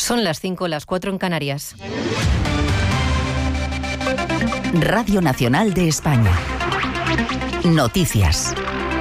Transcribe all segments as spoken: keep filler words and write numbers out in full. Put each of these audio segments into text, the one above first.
Son las cinco, las cuatro en Canarias. Radio Nacional de España. Noticias.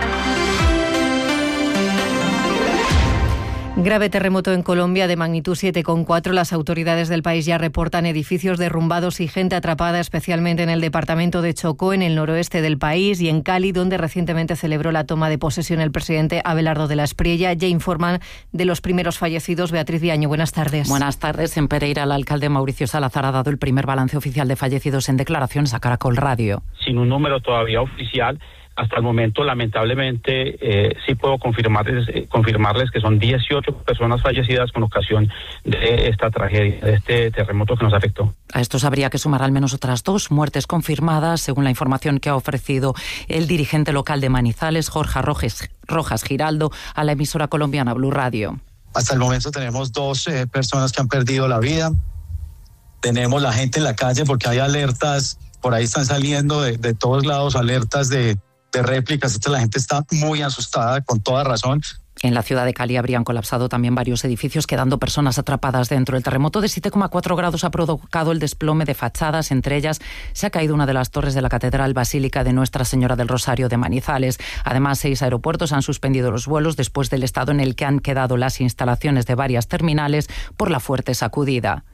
Grave terremoto en Colombia de magnitud siete coma cuatro. Las autoridades del país ya reportan edificios derrumbados y gente atrapada, especialmente en el departamento de Chocó, en el noroeste del país, y en Cali, donde recientemente celebró la toma de posesión el presidente Abelardo de la Espriella. Ya informan de los primeros fallecidos. Beatriz Viaño, buenas tardes. Buenas tardes. En Pereira, el alcalde Mauricio Salazar ha dado el primer balance oficial de fallecidos en declaraciones a Caracol Radio. Sin un número todavía oficial, hasta el momento, lamentablemente, eh, sí puedo confirmarles, eh, confirmarles que son dieciocho personas fallecidas con ocasión de esta tragedia, de este terremoto que nos afectó. A estos habría que sumar al menos otras dos muertes confirmadas, según la información que ha ofrecido el dirigente local de Manizales, Jorge Rojas, Rojas Giraldo, a la emisora colombiana Blue Radio. Hasta el momento tenemos dos eh, personas que han perdido la vida. Tenemos la gente en la calle porque hay alertas, por ahí están saliendo de, de todos lados alertas de de réplicas. La gente está muy asustada, con toda razón. En la ciudad de Cali habrían colapsado también varios edificios, quedando personas atrapadas dentro. El terremoto de siete coma cuatro grados ha provocado el desplome de fachadas. Entre ellas se ha caído una de las torres de la Catedral Basílica de Nuestra Señora del Rosario de Manizales. Además, seis aeropuertos han suspendido los vuelos después del estado en el que han quedado las instalaciones de varias terminales por la fuerte sacudida.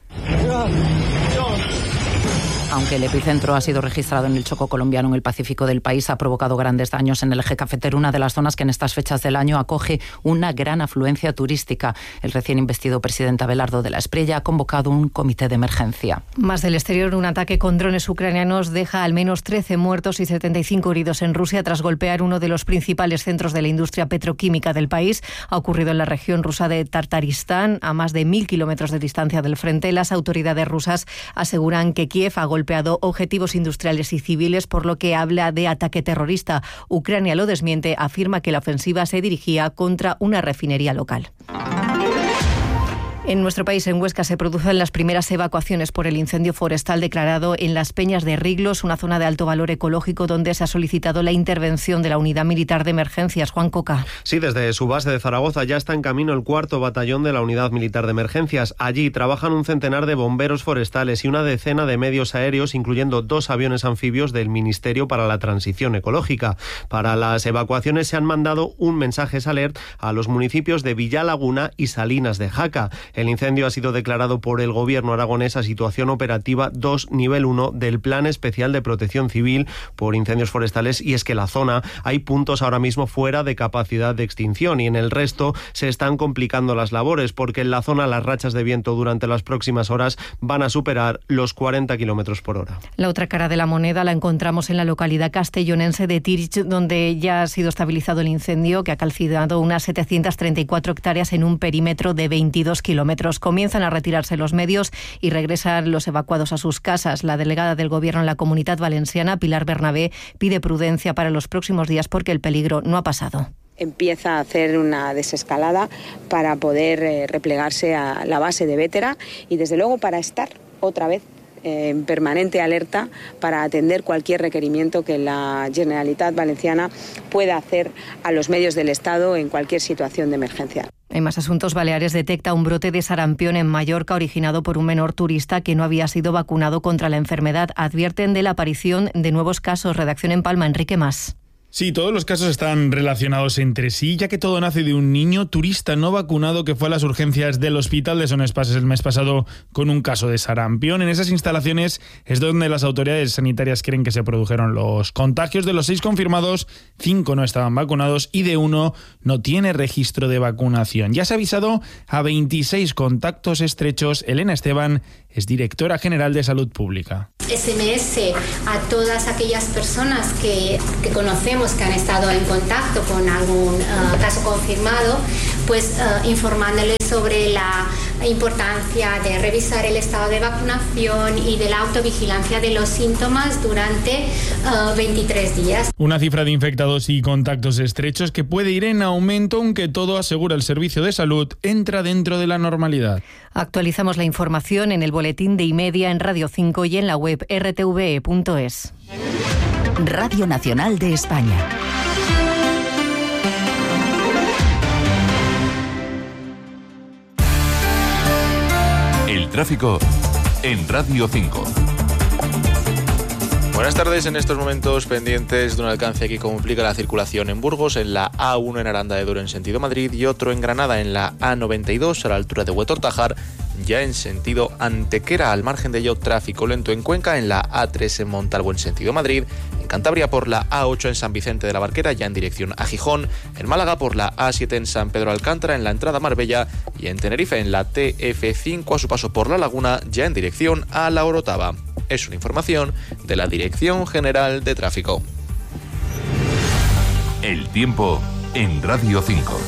Aunque el epicentro ha sido registrado en el Chocó colombiano, en el Pacífico del país, ha provocado grandes daños en el eje cafetero, una de las zonas que en estas fechas del año acoge una gran afluencia turística. El recién investido presidente Abelardo de la Espriella ha convocado un comité de emergencia. Más del exterior, un ataque con drones ucranianos deja al menos trece muertos y setenta y cinco heridos en Rusia tras golpear uno de los principales centros de la industria petroquímica del país. Ha ocurrido en la región rusa de Tartaristán, a más de mil kilómetros de distancia del frente. Las autoridades rusas aseguran que Kiev ha golpeado golpeado objetivos industriales y civiles, por lo que habla de ataque terrorista. Ucrania lo desmiente, afirma que la ofensiva se dirigía contra una refinería local. En nuestro país, en Huesca, se producen las primeras evacuaciones por el incendio forestal declarado en las Peñas de Riglos, una zona de alto valor ecológico donde se ha solicitado la intervención de la Unidad Militar de Emergencias. Juan Coca. Sí, desde su base de Zaragoza ya está en camino el cuarto batallón de la Unidad Militar de Emergencias. Allí trabajan un centenar de bomberos forestales y una decena de medios aéreos, incluyendo dos aviones anfibios del Ministerio para la Transición Ecológica. Para las evacuaciones se han mandado un mensajes alert a los municipios de Villalaguna y Salinas de Jaca. El incendio ha sido declarado por el gobierno aragonés a situación operativa dos nivel uno del Plan Especial de Protección Civil por incendios forestales, y es que la zona hay puntos ahora mismo fuera de capacidad de extinción y en el resto se están complicando las labores porque en la zona las rachas de viento durante las próximas horas van a superar los cuarenta kilómetros por hora. La otra cara de la moneda la encontramos en la localidad castellonense de Tirich, donde ya ha sido estabilizado el incendio que ha calcinado unas setecientas treinta y cuatro hectáreas en un perímetro de veintidós kilómetros. Comienzan a retirarse los medios y regresan los evacuados a sus casas. La delegada del Gobierno en la Comunidad Valenciana, Pilar Bernabé, pide prudencia para los próximos días porque el peligro no ha pasado. Empieza a hacer una desescalada para poder eh, replegarse a la base de Bétera y desde luego para estar otra vez eh, en permanente alerta para atender cualquier requerimiento que la Generalitat Valenciana pueda hacer a los medios del Estado en cualquier situación de emergencia. En más asuntos, Baleares detecta un brote de sarampión en Mallorca originado por un menor turista que no había sido vacunado contra la enfermedad. Advierten de la aparición de nuevos casos. Redacción en Palma, Enrique Mas. Sí, todos los casos están relacionados entre sí, ya que todo nace de un niño turista no vacunado que fue a las urgencias del hospital de Son Espases el mes pasado con un caso de sarampión. En esas instalaciones es donde las autoridades sanitarias creen que se produjeron los contagios. De los seis confirmados, cinco no estaban vacunados y de uno no tiene registro de vacunación. Ya se ha avisado a veintiséis contactos estrechos. Elena Esteban es directora general de Salud Pública. S M S a todas aquellas personas que, que conocemos que han estado en contacto con algún uh, caso confirmado, pues uh, informándoles sobre la importancia de revisar el estado de vacunación y de la autovigilancia de los síntomas durante uh, veintitrés días. Una cifra de infectados y contactos estrechos que puede ir en aumento, aunque todo, asegura el Servicio de Salud, entra dentro de la normalidad. Actualizamos la información en el boletín de iMedia, en Radio cinco y en la web r t v e punto es. Radio Nacional de España. tráfico en Radio cinco. Buenas tardes. En estos momentos pendientes de un alcance que complica la circulación en Burgos, en la A uno en Aranda de Duero en sentido Madrid y otro en Granada en la A noventa y dos a la altura de Huetor-Tajar, ya en sentido Antequera. Al margen de ello, tráfico lento en Cuenca, en la A tres en Montalvo en sentido Madrid, en Cantabria por la A ocho en San Vicente de la Barquera ya en dirección a Gijón, en Málaga por la A siete en San Pedro Alcántara en la entrada a Marbella y en Tenerife en la T F cinco a su paso por La Laguna ya en dirección a La Orotava. Es una información de la Dirección General de Tráfico. El tiempo en Radio cinco.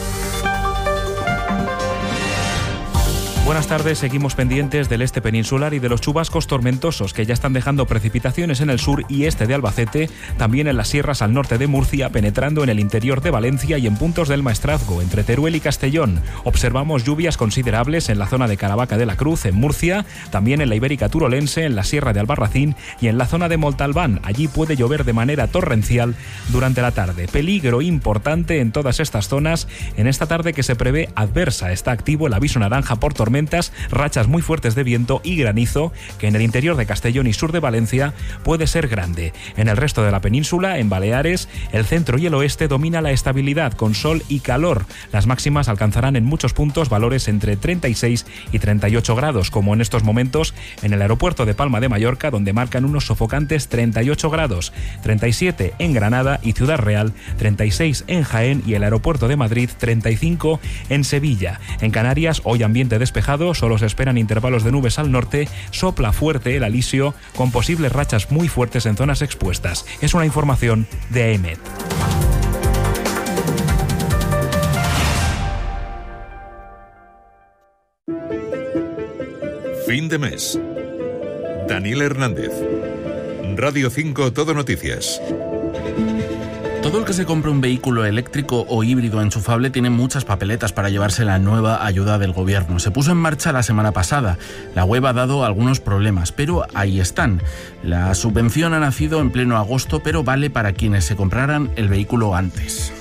Buenas tardes, seguimos pendientes del este peninsular y de los chubascos tormentosos que ya están dejando precipitaciones en el sur y este de Albacete, también en las sierras al norte de Murcia, penetrando en el interior de Valencia y en puntos del Maestrazgo, entre Teruel y Castellón. Observamos lluvias considerables en la zona de Caravaca de la Cruz, en Murcia, también en la Ibérica Turolense, en la sierra de Albarracín y en la zona de Montalbán. Allí puede llover de manera torrencial durante la tarde. Peligro importante en todas estas zonas en esta tarde que se prevé adversa. Está activo el aviso naranja por tormenta, rachas muy fuertes de viento y granizo, que en el interior de Castellón y sur de Valencia puede ser grande. En el resto de la península, en Baleares, el centro y el oeste domina la estabilidad con sol y calor. Las máximas alcanzarán en muchos puntos valores entre treinta y seis y treinta y ocho grados, como en estos momentos en el aeropuerto de Palma de Mallorca, donde marcan unos sofocantes treinta y ocho grados, treinta y siete en Granada y Ciudad Real, treinta y seis en Jaén y el aeropuerto de Madrid, treinta y cinco en Sevilla. En Canarias, hoy ambiente despejado, solo se esperan intervalos de nubes al norte, sopla fuerte el alisio con posibles rachas muy fuertes en zonas expuestas. Es una información de A E M E T. Fin de mes. Daniel Hernández. Radio cinco Todo Noticias. Todo el que se compre un vehículo eléctrico o híbrido enchufable tiene muchas papeletas para llevarse la nueva ayuda del gobierno. Se puso en marcha la semana pasada. La web ha dado algunos problemas, pero ahí están. La subvención ha nacido en pleno agosto, pero vale para quienes se compraran el vehículo antes.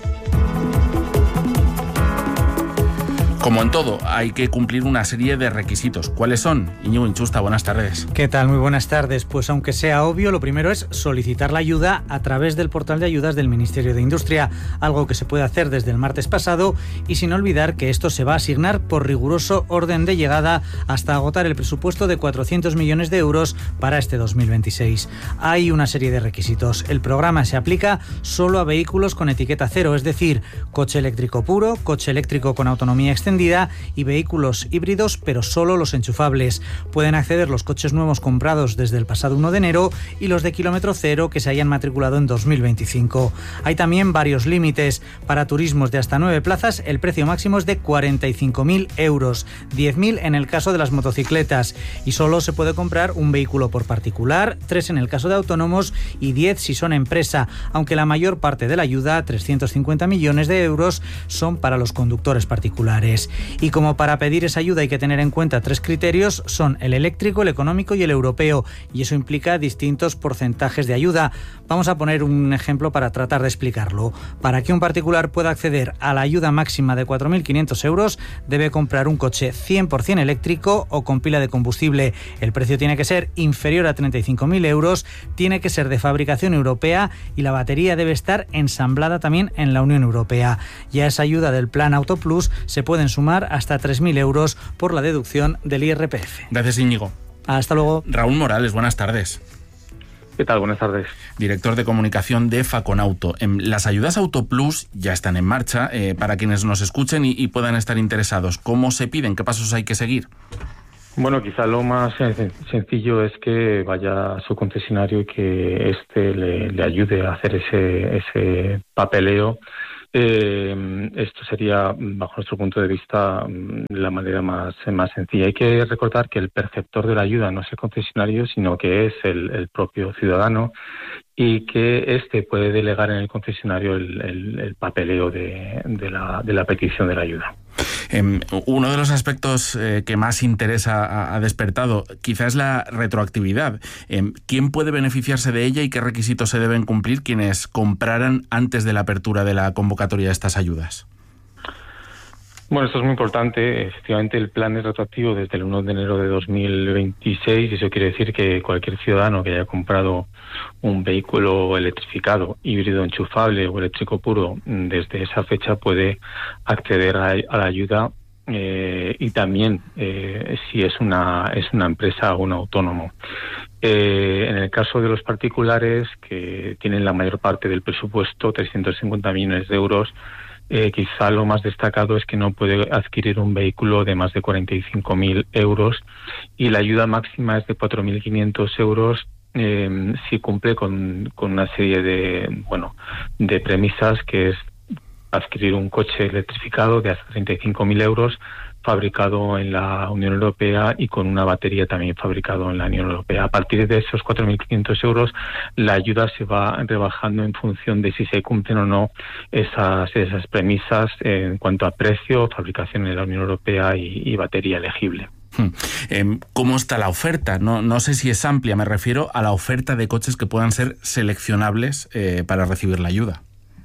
Como en todo, hay que cumplir una serie de requisitos. ¿Cuáles son? Íñigo Inchusta, buenas tardes. ¿Qué tal? Muy buenas tardes. Pues aunque sea obvio, lo primero es solicitar la ayuda a través del portal de ayudas del Ministerio de Industria, algo que se puede hacer desde el martes pasado y sin olvidar que esto se va a asignar por riguroso orden de llegada hasta agotar el presupuesto de cuatrocientos millones de euros para este dos mil veintiséis. Hay una serie de requisitos. El programa se aplica solo a vehículos con etiqueta cero, es decir, coche eléctrico puro, coche eléctrico con autonomía extendida y vehículos híbridos, pero solo los enchufables. Pueden acceder los coches nuevos comprados desde el pasado uno de enero y los de kilómetro cero que se hayan matriculado en dos mil veinticinco. Hay también varios límites. Para turismos de hasta nueve plazas, el precio máximo es de cuarenta y cinco mil euros, diez mil en el caso de las motocicletas, y solo se puede comprar un vehículo por particular, tres en el caso de autónomos y diez si son empresa, aunque la mayor parte de la ayuda, trescientos cincuenta millones de euros, son para los conductores particulares. Y como para pedir esa ayuda hay que tener en cuenta tres criterios, son el eléctrico, el económico y el europeo, y eso implica distintos porcentajes de ayuda. Vamos a poner un ejemplo para tratar de explicarlo. Para que un particular pueda acceder a la ayuda máxima de cuatro mil quinientos euros, debe comprar un coche cien por ciento eléctrico o con pila de combustible. El precio tiene que ser inferior a treinta y cinco mil euros, tiene que ser de fabricación europea y la batería debe estar ensamblada también en la Unión Europea. Y a esa ayuda del Plan Auto Plus se pueden sumar hasta tres mil euros por la deducción del I R P F. Gracias, Íñigo. Hasta luego. Raúl Morales, buenas tardes. ¿Qué tal? Buenas tardes. Director de comunicación de Faconauto. Las ayudas Auto Plus ya están en marcha. Eh, para quienes nos escuchen y, y puedan estar interesados, ¿cómo se piden? ¿Qué pasos hay que seguir? Bueno, quizá lo más sencillo es que vaya a su concesionario y que éste le, le ayude a hacer ese, ese papeleo. Eh, esto sería, bajo nuestro punto de vista, la manera más, más sencilla. Hay que recordar que el perceptor de la ayuda no es el concesionario, sino que es el, el propio ciudadano, y que éste puede delegar en el concesionario el, el, el papeleo de, de, la, de la petición de la ayuda. Eh, uno de los aspectos eh, que más interesa ha, ha despertado quizás es la retroactividad. Eh, ¿Quién puede beneficiarse de ella y qué requisitos se deben cumplir quienes compraran antes de la apertura de la convocatoria de estas ayudas? Bueno, esto es muy importante. Efectivamente, el plan es retroactivo desde el uno de enero de dos mil veintiséis y eso quiere decir que cualquier ciudadano que haya comprado un vehículo electrificado, híbrido enchufable o eléctrico puro, desde esa fecha puede acceder a, a la ayuda eh, y también eh, si es una, es una empresa o un autónomo. Eh, en el caso de los particulares, que tienen la mayor parte del presupuesto, trescientos cincuenta millones de euros, Eh, quizá lo más destacado es que no puede adquirir un vehículo de más de cuarenta y cinco mil euros y la ayuda máxima es de cuatro mil quinientos euros eh, si cumple con, con una serie de, bueno, de premisas, que es adquirir un coche electrificado de hasta treinta y cinco mil euros fabricado en la Unión Europea y con una batería también fabricado en la Unión Europea. A partir de esos cuatro mil quinientos euros, la ayuda se va rebajando en función de si se cumplen o no esas, esas premisas en cuanto a precio, fabricación en la Unión Europea y, y batería elegible. ¿Cómo está la oferta? No, no sé si es amplia, me refiero a la oferta de coches que puedan ser seleccionables eh, para recibir la ayuda.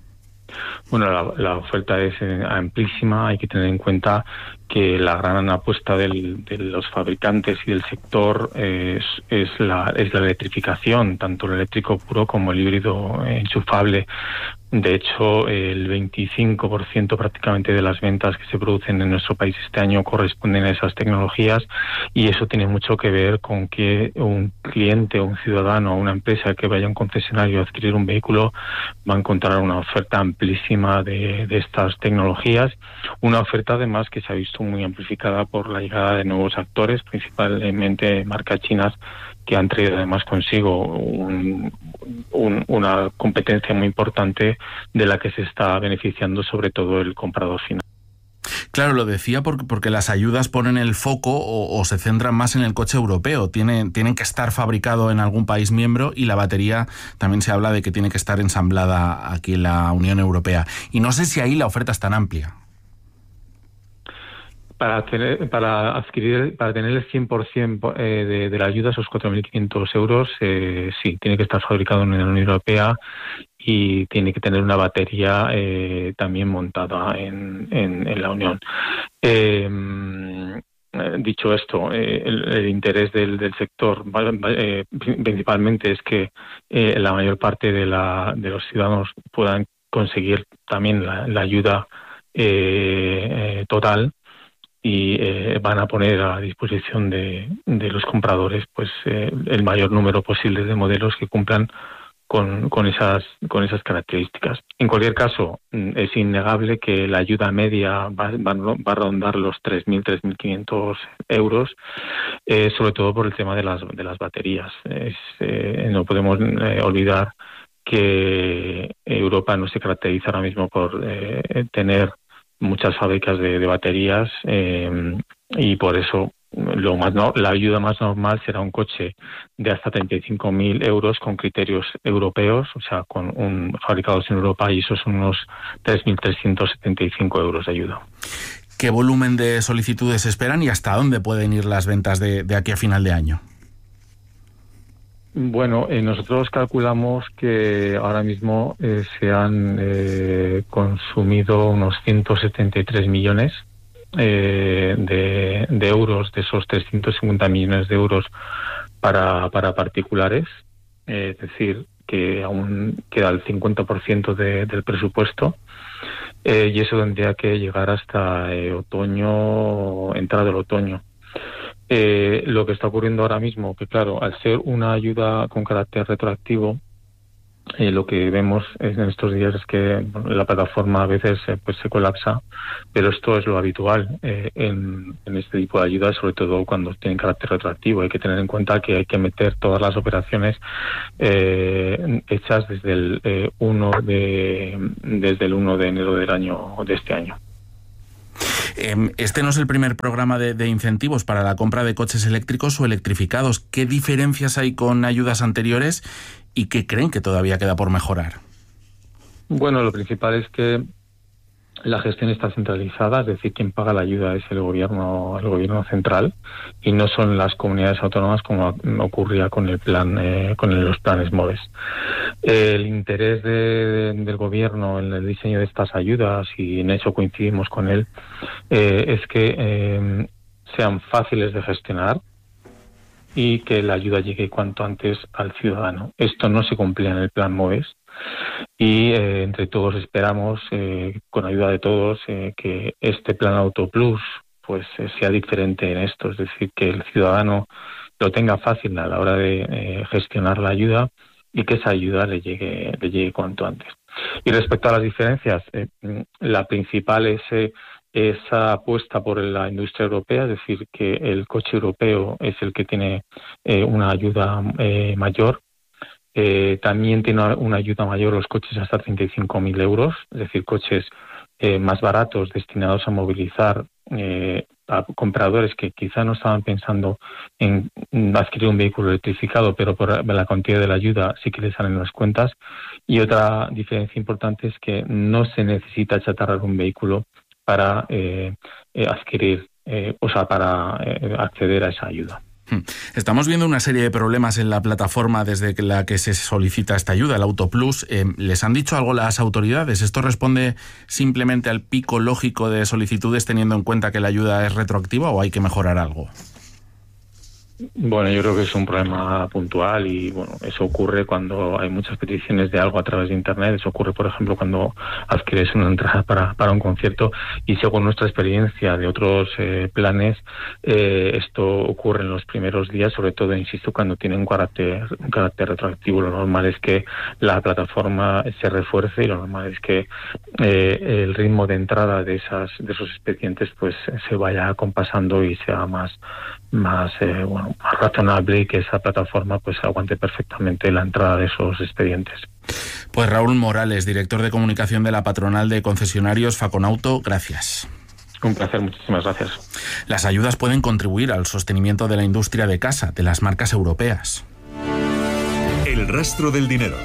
Bueno, la, la oferta es amplísima. Hay que tener en cuenta que la gran apuesta del, de los fabricantes y del sector es, es, la, es la electrificación, tanto el eléctrico puro como el híbrido enchufable. De hecho, el veinticinco por ciento prácticamente de las ventas que se producen en nuestro país este año corresponden a esas tecnologías y eso tiene mucho que ver con que un cliente, un ciudadano o una empresa que vaya a un concesionario a adquirir un vehículo va a encontrar una oferta amplísima de, de estas tecnologías. Una oferta además que se ha visto muy amplificada por la llegada de nuevos actores, principalmente marcas chinas, que han traído además consigo un, un, una competencia muy importante de la que se está beneficiando sobre todo el comprador final. Claro, lo decía porque, porque las ayudas ponen el foco o, o se centran más en el coche europeo. Tienen, tienen que estar fabricado en algún país miembro y la batería también se habla de que tiene que estar ensamblada aquí en la Unión Europea. Y no sé si ahí la oferta es tan amplia. Para tener, para adquirir, para tener el cien por ciento de, de la ayuda, esos cuatro mil quinientos euros, eh, sí, tiene que estar fabricado en la Unión Europea y tiene que tener una batería eh, también montada en, en, en la Unión. Eh, dicho esto, eh, el, el interés del, del sector eh, principalmente es que eh, la mayor parte de, la, de los ciudadanos puedan conseguir también la, la ayuda eh, eh, total. Y eh, van a poner a disposición de, de los compradores pues eh, el mayor número posible de modelos que cumplan con, con esas con esas características. En cualquier caso, es innegable que la ayuda media va, va, va a rondar los tres mil, tres mil quinientos euros, eh, sobre todo por el tema de las de las baterías. Es, eh, no podemos eh, olvidar que Europa no se caracteriza ahora mismo por eh, tener muchas fábricas de, de baterías eh, y por eso lo más no, la ayuda más normal será un coche de hasta treinta y cinco mil euros con criterios europeos, o sea, con un fabricados en Europa, y esos son unos tres mil trescientos setenta y cinco euros de ayuda. ¿Qué volumen de solicitudes esperan y hasta dónde pueden ir las ventas de, de aquí a final de año? Bueno, eh, nosotros calculamos que ahora mismo eh, se han eh, consumido unos ciento setenta y tres millones eh, de, de euros, de esos trescientos cincuenta millones de euros para, para particulares, eh, es decir, que aún queda el cincuenta por ciento de, del presupuesto eh, y eso tendría que llegar hasta eh, otoño, entrada del otoño. Eh, lo que está ocurriendo ahora mismo, que claro, al ser una ayuda con carácter retroactivo, eh, lo que vemos en estos días es que bueno, la plataforma a veces eh, pues se colapsa, pero esto es lo habitual eh, en, en este tipo de ayudas, sobre todo cuando tienen carácter retroactivo. Hay que tener en cuenta que hay que meter todas las operaciones eh, hechas desde el eh, uno de desde el uno de enero del año de este año. Este no es el primer programa de, de incentivos para la compra de coches eléctricos o electrificados. ¿Qué diferencias hay con ayudas anteriores y qué creen que todavía queda por mejorar? Bueno, lo principal es que la gestión está centralizada, es decir, quien paga la ayuda es el gobierno, el gobierno central, y no son las comunidades autónomas como ocurría con el plan, eh, con los planes MOVES. El interés de, de, del gobierno en el diseño de estas ayudas, y en eso coincidimos con él, eh, es que eh, sean fáciles de gestionar y que la ayuda llegue cuanto antes al ciudadano. Esto no se cumplía en el Plan MOVES y eh, entre todos esperamos, eh, con ayuda de todos, eh, que este Plan Auto Plus pues eh, sea diferente en esto, es decir, que el ciudadano lo tenga fácil a la hora de eh, gestionar la ayuda y que esa ayuda le llegue, le llegue cuanto antes. Y respecto a las diferencias, eh, la principal es eh, esa apuesta por la industria europea, es decir, que el coche europeo es el que tiene eh, una ayuda eh, mayor. Eh, también tiene una, una ayuda mayor los coches hasta treinta y cinco mil euros, es decir, coches eh, más baratos destinados a movilizar eh, a compradores que quizá no estaban pensando en adquirir un vehículo electrificado, pero por la cantidad de la ayuda sí que les salen las cuentas. Y otra diferencia importante es que no se necesita chatarrar un vehículo para eh, eh, adquirir, eh, o sea, para eh, acceder a esa ayuda. Estamos viendo una serie de problemas en la plataforma desde la que se solicita esta ayuda, el Auto Plus. Eh, ¿Les han dicho algo las autoridades? ¿Esto responde simplemente al pico lógico de solicitudes teniendo en cuenta que la ayuda es retroactiva o hay que mejorar algo? Bueno, yo creo que es un problema puntual y bueno, eso ocurre cuando hay muchas peticiones de algo a través de Internet. Eso ocurre, por ejemplo, cuando adquieres una entrada para, para un concierto, y según nuestra experiencia de otros eh, planes, eh, esto ocurre en los primeros días, sobre todo, insisto, cuando tiene un carácter, un carácter retroactivo. Lo normal es que la plataforma se refuerce y lo normal es que eh, el ritmo de entrada de esas de esos expedientes pues se vaya compasando y sea más más eh, bueno, más razonable, y que esa plataforma pues aguante perfectamente la entrada de esos expedientes. Pues Raúl Morales, director de comunicación de la patronal de concesionarios Faconauto, gracias. Un placer, muchísimas gracias. Las ayudas pueden contribuir al sostenimiento de la industria de casa, de las marcas europeas. El rastro del dinero.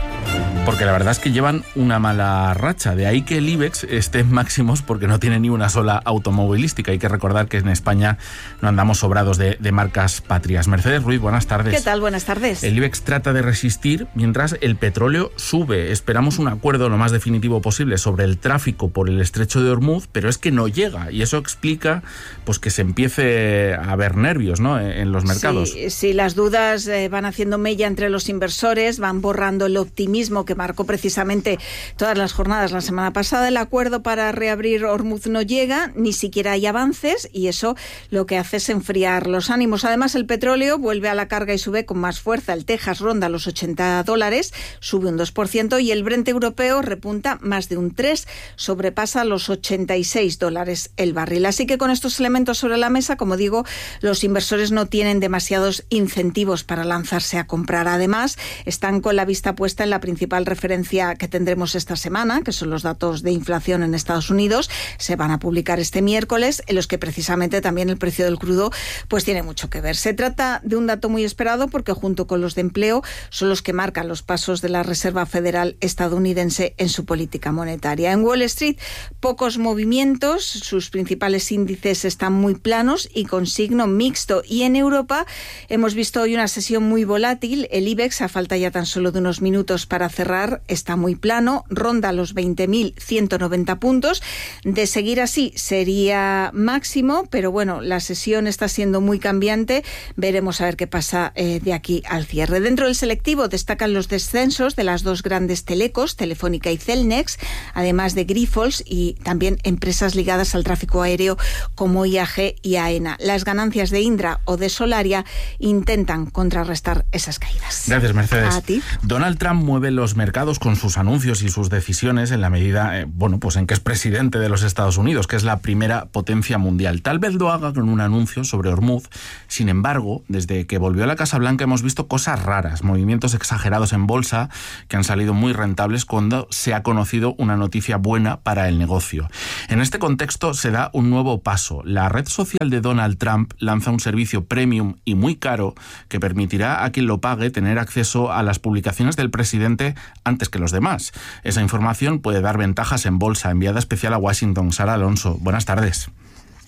Porque la verdad es que llevan una mala racha. De ahí que el IBEX esté en máximos, porque no tiene ni una sola automovilística. Hay que recordar que en España no andamos sobrados de, de marcas patrias. Mercedes Ruiz, buenas tardes. ¿Qué tal? Buenas tardes. El IBEX trata de resistir mientras el petróleo sube. Esperamos un acuerdo lo más definitivo posible sobre el tráfico por el estrecho de Hormuz, pero es que no llega. Y eso explica pues que se empiece a ver nervios, ¿no?, en los mercados. Sí, sí, las dudas eh, van haciendo mella entre los inversores, van borrando el optimismo que marcó precisamente todas las jornadas la semana pasada. El acuerdo para reabrir Hormuz no llega, ni siquiera hay avances, y eso lo que hace es enfriar los ánimos. Además, el petróleo vuelve a la carga y sube con más fuerza. El Texas ronda los ochenta dólares, sube un dos por ciento, y el Brent europeo repunta más de un tres por ciento, sobrepasa los ochenta y seis dólares el barril. Así que con estos elementos sobre la mesa, como digo, los inversores no tienen demasiados incentivos para lanzarse a comprar. Además, están con la vista puesta en la principal referencia que tendremos esta semana, que son los datos de inflación en Estados Unidos. Se van a publicar este miércoles, en los que precisamente también el precio del crudo pues tiene mucho que ver. Se trata de un dato muy esperado porque, junto con los de empleo, son los que marcan los pasos de la Reserva Federal estadounidense en su política monetaria. En Wall Street, pocos movimientos, sus principales índices están muy planos y con signo mixto. Y en Europa hemos visto hoy una sesión muy volátil. El IBEX, a falta ya tan solo de unos minutos para cerrar, está muy plano, ronda los veinte mil ciento noventa puntos. De seguir así sería máximo, pero bueno, la sesión está siendo muy cambiante. Veremos a ver qué pasa eh, de aquí al cierre. Dentro del selectivo destacan los descensos de las dos grandes telecos, Telefónica y Celnex, además de Grifols y también empresas ligadas al tráfico aéreo como I A G y AENA. Las ganancias de Indra o de Solaria intentan contrarrestar esas caídas. Gracias, Mercedes. A ti. Donald Trump mueve los mercados con sus anuncios y sus decisiones en la medida, eh, bueno, pues en que es presidente de los Estados Unidos, que es la primera potencia mundial. Tal vez lo haga con un anuncio sobre Hormuz. Sin embargo, desde que volvió a la Casa Blanca hemos visto cosas raras, movimientos exagerados en bolsa que han salido muy rentables cuando se ha conocido una noticia buena para el negocio. En este contexto se da un nuevo paso. La red social de Donald Trump lanza un servicio premium y muy caro que permitirá a quien lo pague tener acceso a las publicaciones del presidente antes que los demás. Esa información puede dar ventajas en bolsa. Enviada especial a Washington, Sara Alonso. Buenas tardes.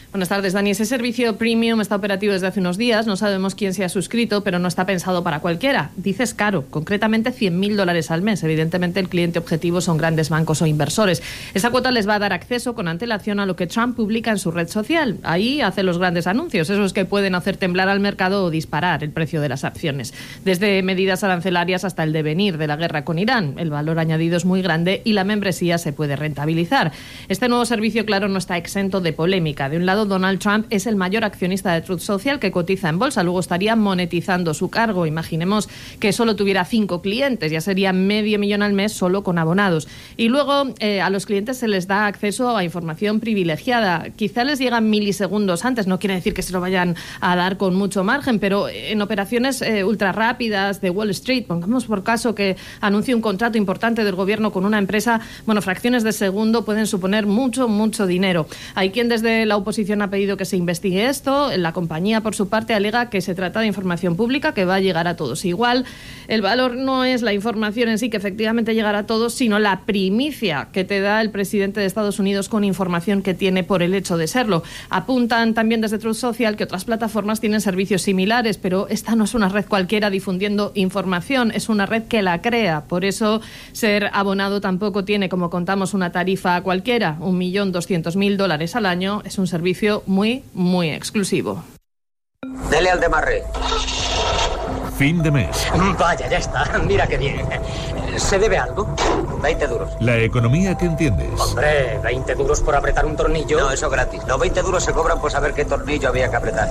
Buenas tardes, Dani. Ese servicio premium está operativo desde hace unos días. No sabemos quién se ha suscrito, pero no está pensado para cualquiera. Dices caro, concretamente cien mil dólares al mes. Evidentemente, el cliente objetivo son grandes bancos o inversores. Esa cuota les va a dar acceso con antelación a lo que Trump publica en su red social. Ahí hace los grandes anuncios, esos que pueden hacer temblar al mercado o disparar el precio de las acciones. Desde medidas arancelarias hasta el devenir de la guerra con Irán. El valor añadido es muy grande y la membresía se puede rentabilizar. Este nuevo servicio, claro, no está exento de polémica. De un lado, Donald Trump es el mayor accionista de Truth Social, que cotiza en bolsa. Luego estaría monetizando su cargo. Imaginemos que solo tuviera cinco clientes, ya sería medio millón al mes solo con abonados. Y luego eh, a los clientes se les da acceso a información privilegiada. Quizá les llegan milisegundos antes, no quiere decir que se lo vayan a dar con mucho margen, pero en operaciones eh, ultra rápidas de Wall Street, pongamos por caso que anuncie un contrato importante del gobierno con una empresa, bueno, fracciones de segundo pueden suponer mucho, mucho dinero. Hay quien desde la oposición ha pedido que se investigue esto. La compañía, por su parte, alega que se trata de información pública que va a llegar a todos igual. El valor no es la información en sí, que efectivamente llegará a todos, sino la primicia que te da el presidente de Estados Unidos con información que tiene por el hecho de serlo. Apuntan también desde Truth Social que otras plataformas tienen servicios similares, pero esta no es una red cualquiera difundiendo información, es una red que la crea. Por eso, ser abonado tampoco tiene, como contamos, una tarifa cualquiera. Un millón doscientos mil dólares al año es un servicio muy, muy exclusivo. Dele al demarre. Fin de mes. Vaya, ya está. Mira qué bien. ¿Se debe algo? veinte duros. La economía que entiendes. Hombre, veinte duros por apretar un tornillo. No, eso gratis. Los veinte duros se cobran por saber qué tornillo había que apretar.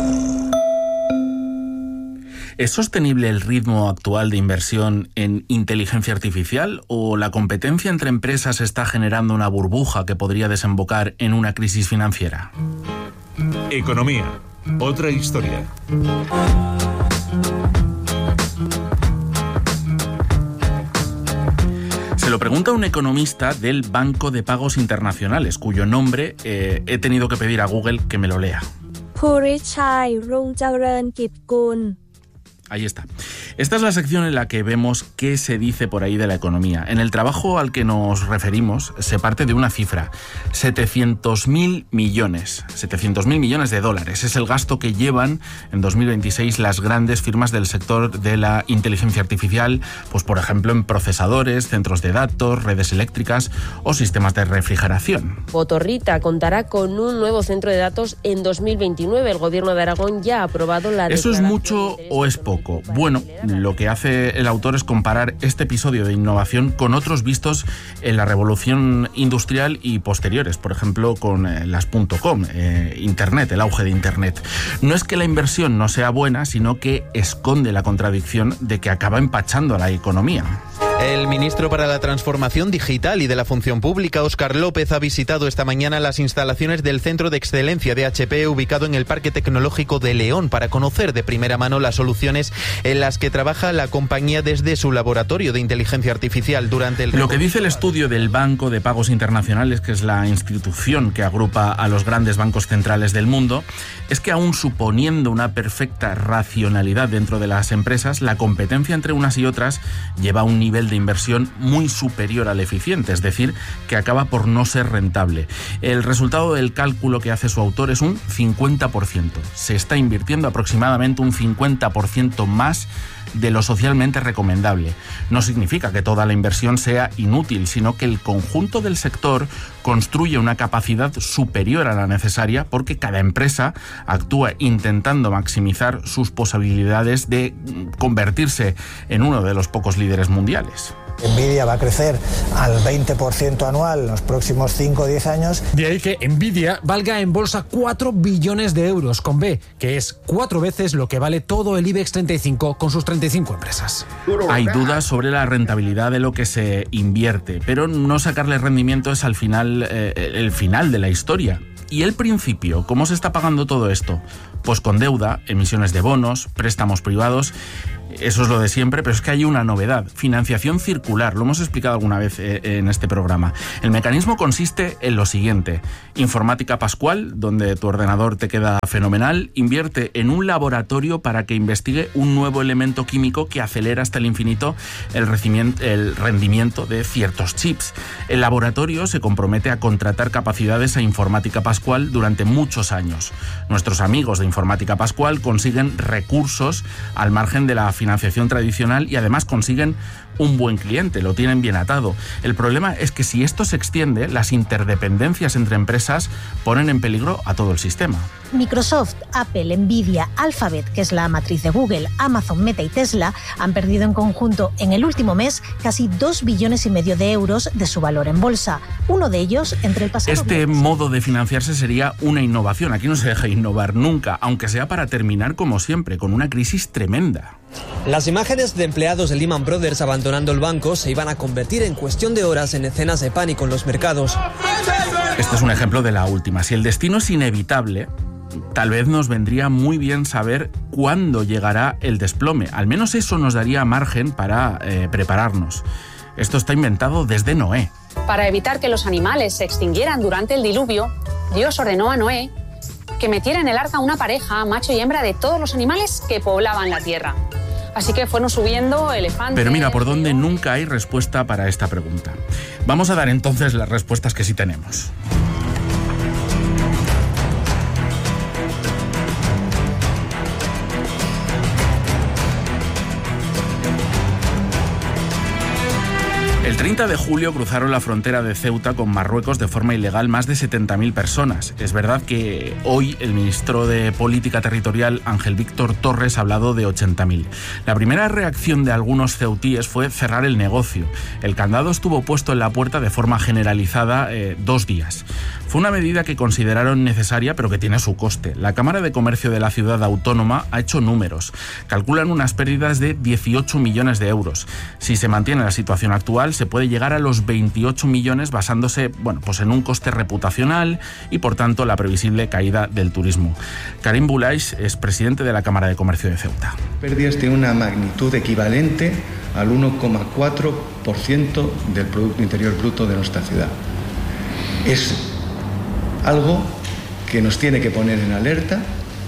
¿Es sostenible el ritmo actual de inversión en inteligencia artificial o la competencia entre empresas está generando una burbuja que podría desembocar en una crisis financiera? Economía. Otra historia. Se lo pregunta un economista del Banco de Pagos Internacionales, cuyo nombre eh, he tenido que pedir a Google que me lo lea. Purichai Rungcharan Kitkun. Ahí está. Esta es la sección en la que vemos qué se dice por ahí de la economía. En el trabajo al que nos referimos se parte de una cifra, setecientos mil millones. setecientos mil millones de dólares. Es el gasto que llevan en dos mil veintiséis las grandes firmas del sector de la inteligencia artificial, pues por ejemplo en procesadores, centros de datos, redes eléctricas o sistemas de refrigeración. Potorrita contará con un nuevo centro de datos en dos mil veintinueve. El gobierno de Aragón ya ha aprobado la ¿Eso es mucho o es poco? Bueno, lo que hace el autor es comparar este episodio de innovación con otros vistos en la revolución industrial y posteriores, por ejemplo con eh, las .com, eh, Internet, el auge de Internet. No es que la inversión no sea buena, sino que esconde la contradicción de que acaba empachando a la economía. El ministro para la Transformación Digital y de la Función Pública, Óscar López, ha visitado esta mañana las instalaciones del Centro de Excelencia de H P, ubicado en el Parque Tecnológico de León, para conocer de primera mano las soluciones en las que trabaja la compañía desde su laboratorio de inteligencia artificial. Durante el Lo que dice el estudio del Banco de Pagos Internacionales, que es la institución que agrupa a los grandes bancos centrales del mundo, es que aún suponiendo una perfecta racionalidad dentro de las empresas, la competencia entre unas y otras lleva a un nivel de inversión muy superior al eficiente, es decir, que acaba por no ser rentable. El resultado del cálculo que hace su autor es un cincuenta por ciento. Se está invirtiendo aproximadamente un cincuenta por ciento más de lo socialmente recomendable. No significa que toda la inversión sea inútil, sino que el conjunto del sector construye una capacidad superior a la necesaria porque cada empresa actúa intentando maximizar sus posibilidades de convertirse en uno de los pocos líderes mundiales. Nvidia va a crecer al veinte por ciento anual en los próximos cinco o diez años. De ahí que Nvidia valga en bolsa cuatro billones de euros, con B, que es cuatro veces lo que vale todo el IBEX treinta y cinco con sus treinta y cinco empresas. Hay dudas sobre la rentabilidad de lo que se invierte, pero no sacarle rendimiento es al final eh, el final de la historia. ¿Y el principio? ¿Cómo se está pagando todo esto? Pues con deuda, emisiones de bonos, préstamos privados. Eso es lo de siempre, pero es que hay una novedad: financiación circular. Lo hemos explicado alguna vez eh, en este programa. El mecanismo consiste en lo siguiente: Informática Pascual, donde tu ordenador te queda fenomenal, invierte en un laboratorio para que investigue un nuevo elemento químico que acelera hasta el infinito el, el rendimiento de ciertos chips. El laboratorio se compromete a contratar capacidades a Informática Pascual durante muchos años. Nuestros amigos de Informática Pascual consiguen recursos al margen de la financiación tradicional y además consiguen un buen cliente, lo tienen bien atado. El problema es que si esto se extiende, las interdependencias entre empresas ponen en peligro a todo el sistema. Microsoft, Apple, Nvidia, Alphabet, que es la matriz de Google, Amazon, Meta y Tesla, han perdido en conjunto en el último mes casi dos billones y medio de euros de su valor en bolsa. Uno de ellos entre el pasado... Este modo de financiarse sería una innovación. Aquí no se deja innovar nunca, aunque sea para terminar, como siempre, con una crisis tremenda. Las imágenes de empleados de Lehman Brothers abandonando el banco se iban a convertir en cuestión de horas en escenas de pánico en los mercados. Este es un ejemplo de la última. Si el destino es inevitable, tal vez nos vendría muy bien saber cuándo llegará el desplome. Al menos eso nos daría margen para eh, prepararnos. Esto está inventado desde Noé. Para evitar que los animales se extinguieran durante el diluvio, Dios ordenó a Noé que metiera en el arca una pareja, macho y hembra, de todos los animales que poblaban la tierra. Así que fueron subiendo elefantes... Pero mira, por dónde nunca hay respuesta para esta pregunta. Vamos a dar entonces las respuestas que sí tenemos. El treinta de julio cruzaron la frontera de Ceuta con Marruecos de forma ilegal más de setenta mil personas. Es verdad que hoy el ministro de Política Territorial, Ángel Víctor Torres, ha hablado de ochenta mil. La primera reacción de algunos ceutíes fue cerrar el negocio. El candado estuvo puesto en la puerta de forma generalizada eh, dos días. Fue una medida que consideraron necesaria, pero que tiene su coste. La Cámara de Comercio de la ciudad autónoma ha hecho números. Calculan unas pérdidas de dieciocho millones de euros. Si se mantiene la situación actual, se puede llegar a los veintiocho millones basándose, bueno, pues en un coste reputacional y, por tanto, la previsible caída del turismo. Karim Boulais es presidente de la Cámara de Comercio de Ceuta. Pérdidas de una magnitud equivalente al uno coma cuatro por ciento del Producto Interior Bruto de nuestra ciudad. Es algo que nos tiene que poner en alerta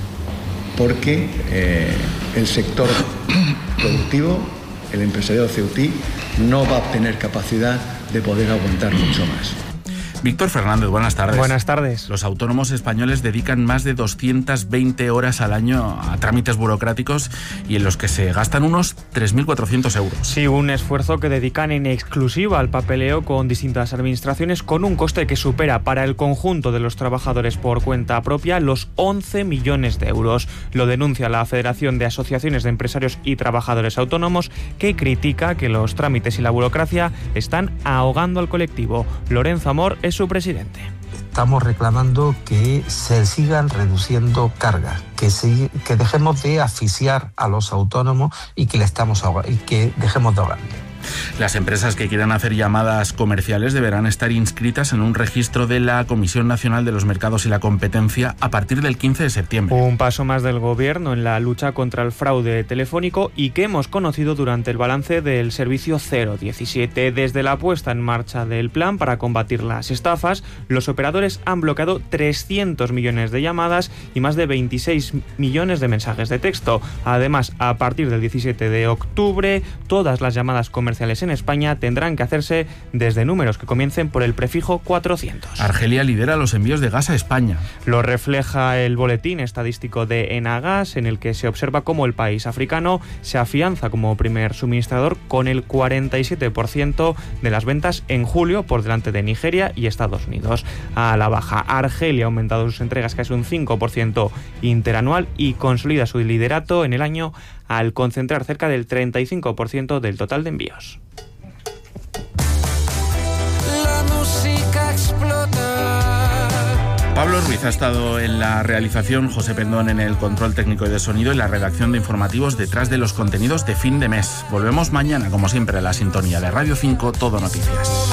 porque eh, el sector productivo, el empresariado ceutí, no va a tener capacidad de poder aguantar mucho más. Víctor Fernández, buenas tardes. Buenas tardes. Los autónomos españoles dedican más de doscientas veinte horas al año a trámites burocráticos y en los que se gastan unos tres mil cuatrocientos euros. Sí, un esfuerzo que dedican en exclusiva al papeleo con distintas administraciones, con un coste que supera para el conjunto de los trabajadores por cuenta propia los once millones de euros. Lo denuncia la Federación de Asociaciones de Empresarios y Trabajadores Autónomos, que critica que los trámites y la burocracia están ahogando al colectivo. Lorenzo Amor es su presidente. Estamos reclamando que se sigan reduciendo cargas, que, se, que dejemos de asfixiar a los autónomos y que, le estamos ahogando, y que dejemos de ahogarle. Las empresas que quieran hacer llamadas comerciales deberán estar inscritas en un registro de la Comisión Nacional de los Mercados y la Competencia a partir del quince de septiembre. Un paso más del Gobierno en la lucha contra el fraude telefónico y que hemos conocido durante el balance del servicio cero diecisiete. Desde la puesta en marcha del plan para combatir las estafas, los operadores han bloqueado trescientos millones de llamadas y más de veintiséis millones de mensajes de texto. Además, a partir del diecisiete de octubre, todas las llamadas comerciales en España tendrán que hacerse desde números que comiencen por el prefijo cuatrocientos. Argelia lidera los envíos de gas a España. Lo refleja el boletín estadístico de Enagas, en el que se observa cómo el país africano se afianza como primer suministrador con el cuarenta y siete por ciento de las ventas en julio, por delante de Nigeria y Estados Unidos. A la baja, Argelia ha aumentado sus entregas casi un cinco por ciento interanual y consolida su liderato en el año al concentrar cerca del treinta y cinco por ciento del total de envíos. La música explota. Pablo Ruiz ha estado en la realización, José Pendón en el control técnico y de sonido y la redacción de informativos detrás de los contenidos de fin de mes. Volvemos mañana, como siempre, a la sintonía de Radio cinco, Todo Noticias.